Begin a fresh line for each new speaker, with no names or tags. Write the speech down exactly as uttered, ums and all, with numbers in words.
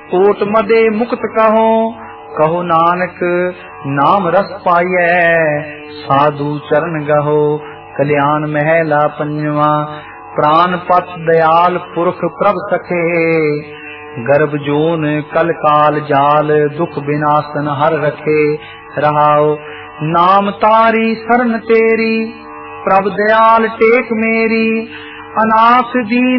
Coat मदे मुक्त कहो, कहो नानक नाम रस पाइयै, साधु चरण गहो। कल्याण महला पंजवा, प्राण पथ दयाल पुरख प्रभ सखे, गर्भ जोन कल काल जाल, दुख विनाशन हर रखे। रहाओ नाम तारी शरण तेरी, प्रभ दयाल टेक मेरी, अनाथ दीन